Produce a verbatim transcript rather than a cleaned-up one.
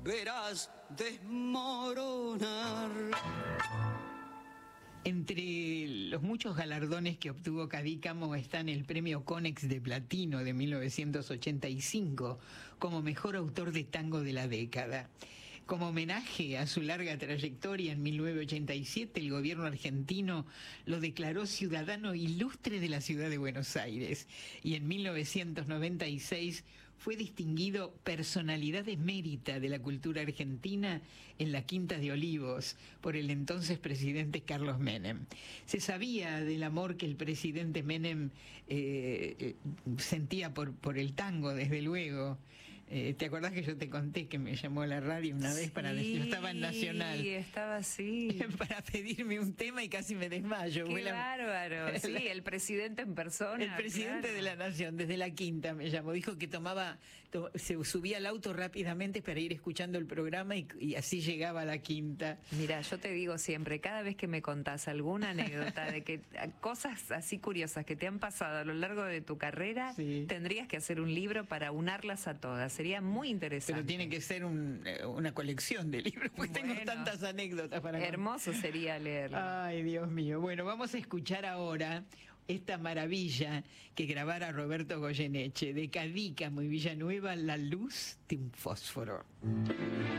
verás desmoronar. Entre los muchos galardones que obtuvo Cadícamo están el premio Conex de Platino de mil novecientos ochenta y cinco como mejor autor de tango de la década. Como homenaje a su larga trayectoria, en mil novecientos ochenta y siete el gobierno argentino lo declaró ciudadano ilustre de la ciudad de Buenos Aires, y en mil novecientos noventa y seis fue distinguido personalidad emérita de la cultura argentina en la Quinta de Olivos por el entonces presidente Carlos Menem. Se sabía del amor que el presidente Menem eh, eh, sentía por, por el tango, desde luego. Eh, ¿Te acordás que yo te conté que me llamó a la radio una vez, sí, para decir, yo estaba en Nacional? Sí, estaba así. Para pedirme un tema y casi me desmayo. Qué Fue la, bárbaro, la, sí, el presidente en persona. El presidente, claro, de la Nación, desde la Quinta me llamó, dijo que tomaba, to, se subía al auto rápidamente para ir escuchando el programa y, y así llegaba a la Quinta. Mira, yo te digo siempre, cada vez que me contás alguna anécdota de que cosas así curiosas que te han pasado a lo largo de tu carrera, sí, tendrías que hacer un libro para unarlas a todas. Sería muy interesante. Pero tiene que ser un, una colección de libros, porque bueno, tengo tantas anécdotas para contar. Hermoso sería leerlo. Ay, Dios mío. Bueno, vamos a escuchar ahora esta maravilla que grabara Roberto Goyeneche, de Cadícamo y Villanueva, La luz de un fósforo.